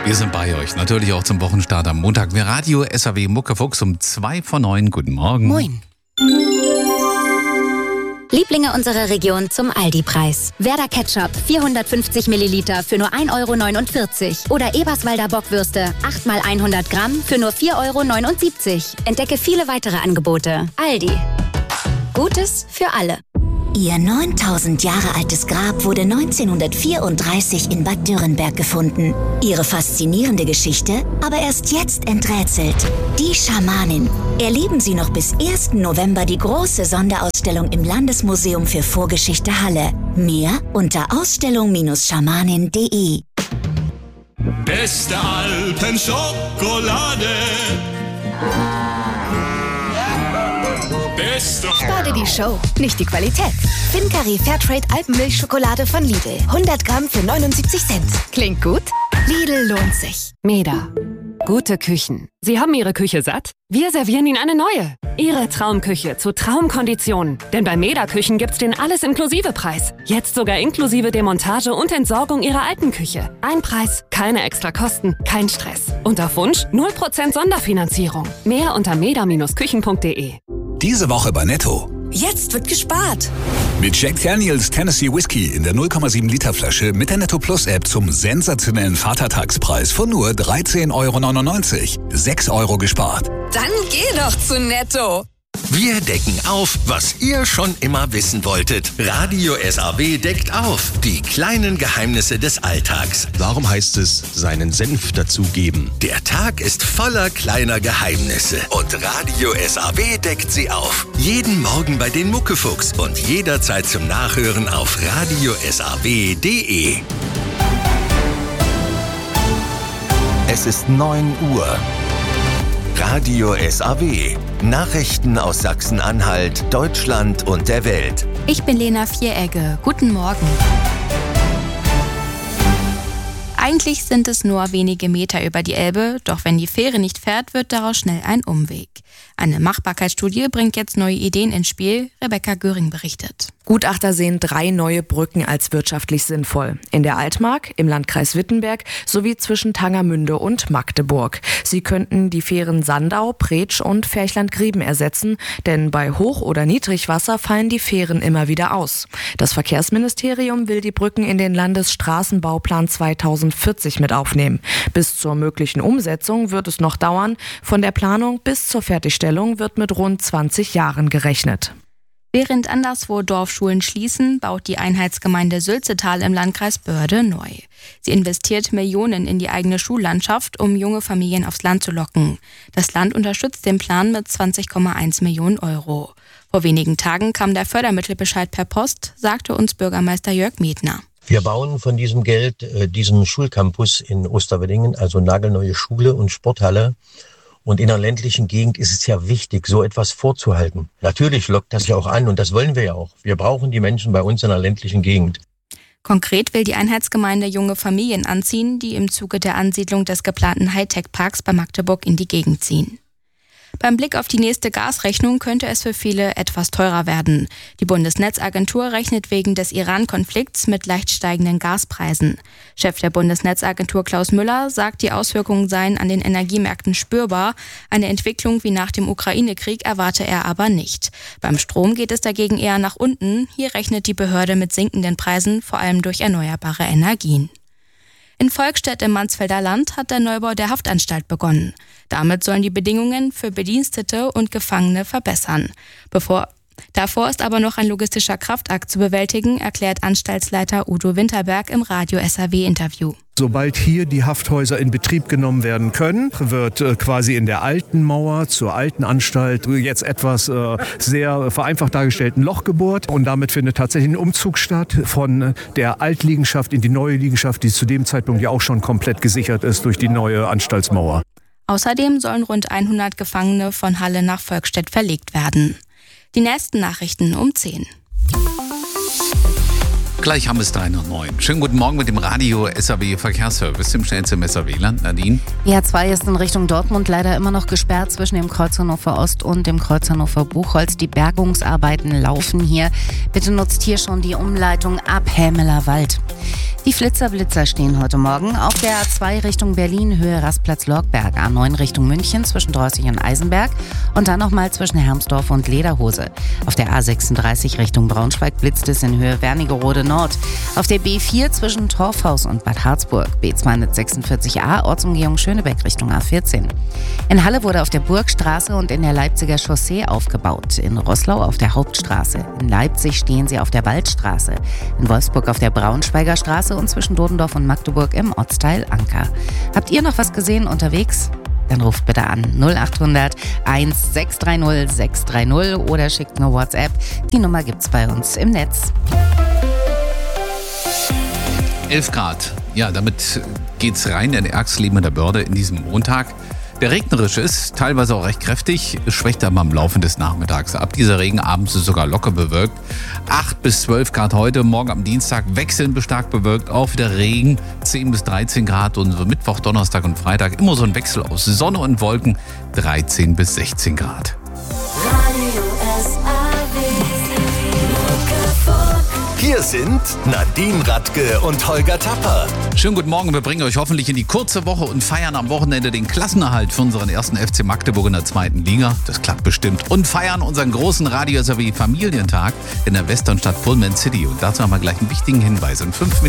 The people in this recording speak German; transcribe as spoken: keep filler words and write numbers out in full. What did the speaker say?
Wir sind bei euch, natürlich auch zum Wochenstart am Montag. Wir Radio S A W Muckefuchs um zwei vor neun. Guten Morgen. Moin. Lieblinge unserer Region zum Aldi-Preis. Werder Ketchup vierhundertfünfzig Milliliter für nur ein Euro neunundvierzig. Oder Eberswalder Bockwürste acht mal hundert Gramm für nur vier Euro neunundsiebzig. Entdecke viele weitere Angebote. Aldi. Gutes für alle. Ihr neuntausend Jahre altes Grab wurde neunzehnhundertvierunddreißig in Bad Dürrenberg gefunden. Ihre faszinierende Geschichte aber erst jetzt enträtselt. Die Schamanin. Erleben Sie noch bis ersten November die große Sonderausstellung im Landesmuseum für Vorgeschichte Halle. Mehr unter ausstellung schamanin punkt de. Beste Alpenschokolade. Beste. Spar dir die Show, nicht die Qualität. Fincari Fairtrade Alpenmilchschokolade von Lidl. hundert Gramm für neunundsiebzig Cent. Klingt gut? Lidl lohnt sich. Meda. Gute Küchen. Sie haben Ihre Küche satt? Wir servieren Ihnen eine neue. Ihre Traumküche zu Traumkonditionen. Denn bei Meda Küchen gibt's den Alles-Inklusive-Preis. Jetzt sogar inklusive Demontage und Entsorgung Ihrer alten Küche. Ein Preis, keine extra Kosten, kein Stress. Und auf Wunsch null Prozent Sonderfinanzierung. Mehr unter meda Küchen punkt de. Diese Woche bei Netto. Jetzt wird gespart. Mit Jack Daniels Tennessee Whiskey in der null Komma sieben Liter Flasche mit der Netto Plus App zum sensationellen Vatertagspreis von nur dreizehn Euro neunundneunzig. sechs Euro gespart. Dann geh doch zu Netto. Wir decken auf, was ihr schon immer wissen wolltet. Radio S A W deckt auf. Die kleinen Geheimnisse des Alltags. Warum heißt es, seinen Senf dazugeben? Der Tag ist voller kleiner Geheimnisse. Und Radio S A W deckt sie auf. Jeden Morgen bei den Muckefuchs und jederzeit zum Nachhören auf radio s a w punkt de. Es ist neun Uhr. Radio S A W. Nachrichten aus Sachsen-Anhalt, Deutschland und der Welt. Ich bin Lena Vieregge. Guten Morgen. Eigentlich sind es nur wenige Meter über die Elbe, doch wenn die Fähre nicht fährt, wird daraus schnell ein Umweg. Eine Machbarkeitsstudie bringt jetzt neue Ideen ins Spiel. Rebecca Göring berichtet. Gutachter sehen drei neue Brücken als wirtschaftlich sinnvoll. In der Altmark, im Landkreis Wittenberg sowie zwischen Tangermünde und Magdeburg. Sie könnten die Fähren Sandau, Pretsch und Ferchland-Grieben ersetzen, denn bei Hoch- oder Niedrigwasser fallen die Fähren immer wieder aus. Das Verkehrsministerium will die Brücken in den Landesstraßenbauplan zweitausendvierzig mit aufnehmen. Bis zur möglichen Umsetzung wird es noch dauern. Von der Planung bis zur Fertigstellung wird mit rund zwanzig Jahren gerechnet. Während anderswo Dorfschulen schließen, baut die Einheitsgemeinde Sülzetal im Landkreis Börde neu. Sie investiert Millionen in die eigene Schullandschaft, um junge Familien aufs Land zu locken. Das Land unterstützt den Plan mit zwanzig Komma eins Millionen Euro. Vor wenigen Tagen kam der Fördermittelbescheid per Post, sagte uns Bürgermeister Jörg Medner. Wir bauen von diesem Geld äh, diesen Schulcampus in Osterweddingen, also nagelneue Schule und Sporthalle. Und in einer ländlichen Gegend ist es ja wichtig, so etwas vorzuhalten. Natürlich lockt das ja auch an und das wollen wir ja auch. Wir brauchen die Menschen bei uns in einer ländlichen Gegend. Konkret will die Einheitsgemeinde junge Familien anziehen, die im Zuge der Ansiedlung des geplanten Hightech-Parks bei Magdeburg in die Gegend ziehen. Beim Blick auf die nächste Gasrechnung könnte es für viele etwas teurer werden. Die Bundesnetzagentur rechnet wegen des Iran-Konflikts mit leicht steigenden Gaspreisen. Chef der Bundesnetzagentur Klaus Müller sagt, die Auswirkungen seien an den Energiemärkten spürbar. Eine Entwicklung wie nach dem Ukraine-Krieg erwarte er aber nicht. Beim Strom geht es dagegen eher nach unten. Hier rechnet die Behörde mit sinkenden Preisen, vor allem durch erneuerbare Energien. In Volkstedt im Mansfelder Land hat der Neubau der Haftanstalt begonnen. Damit sollen die Bedingungen für Bedienstete und Gefangene verbessern. Bevor, davor ist aber noch ein logistischer Kraftakt zu bewältigen, erklärt Anstaltsleiter Udo Winterberg im Radio S A W-Interview. Sobald hier die Hafthäuser in Betrieb genommen werden können, wird äh, quasi in der alten Mauer zur alten Anstalt jetzt etwas äh, sehr vereinfacht dargestellten Loch gebohrt. Und damit findet tatsächlich ein Umzug statt von der Altliegenschaft in die neue Liegenschaft, die zu dem Zeitpunkt ja auch schon komplett gesichert ist durch die neue Anstaltsmauer. Außerdem sollen rund hundert Gefangene von Halle nach Volkstedt verlegt werden. Die nächsten Nachrichten um zehn. Gleich haben wir es drei nach neun. Schönen guten Morgen mit dem Radio S A W Verkehrsservice im schnellsten S A W-Land. Nadine? Die A zwei ist in Richtung Dortmund leider immer noch gesperrt zwischen dem Kreuz Hannover Ost und dem Kreuz Hannover Buchholz. Die Bergungsarbeiten laufen hier. Bitte nutzt hier schon die Umleitung ab Hämeler Wald. Die Flitzer-Blitzer stehen heute Morgen auf der A zwei Richtung Berlin, Höhe Rastplatz-Lorgberg, A neun Richtung München zwischen Drossig und Eisenberg und dann nochmal zwischen Hermsdorf und Lederhose. Auf der A sechsunddreißig Richtung Braunschweig blitzt es in Höhe Wernigerode Nord. Auf der B vier zwischen Torfhaus und Bad Harzburg, B zweihundertsechsundvierzig a, Ortsumgehung Schönebeck Richtung A vierzehn. In Halle wurde auf der Burgstraße und in der Leipziger Chaussee aufgebaut. In Roßlau auf der Hauptstraße. In Leipzig stehen sie auf der Waldstraße. In Wolfsburg auf der Braunschweiger Straße und zwischen Dodendorf und Magdeburg im Ortsteil Anker. Habt ihr noch was gesehen unterwegs? Dann ruft bitte an null acht hundert eins sechs drei null sechs drei null oder schickt eine WhatsApp. Die Nummer gibt's bei uns im Netz. elf Grad. Ja, damit geht's rein in Erxleben in der Börde in diesem Montag. Der regnerisch ist, teilweise auch recht kräftig, schwächt aber im Laufe des Nachmittags ab. Dieser Regen abends ist sogar locker bewölkt. acht bis zwölf Grad heute, morgen am Dienstag wechselnd stark bewölkt, auch wieder Regen, zehn bis dreizehn Grad und so Mittwoch, Donnerstag und Freitag immer so ein Wechsel aus Sonne und Wolken, dreizehn bis sechzehn Grad. Hier sind Nadine Radke und Holger Tapper. Schönen guten Morgen, wir bringen euch hoffentlich in die kurze Woche und feiern am Wochenende den Klassenerhalt für unseren ersten F C Magdeburg in der zweiten Liga. Das klappt bestimmt. Und feiern unseren großen Radio-S R W Familientag in der Westernstadt Pullman City. Und dazu haben wir gleich einen wichtigen Hinweis in fünf Minuten.